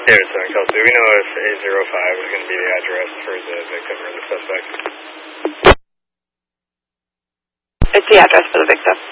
Yeah, it's Kelsey. Do we know if A05 is going to be the address for the victim or the suspect? It's the address for the victim.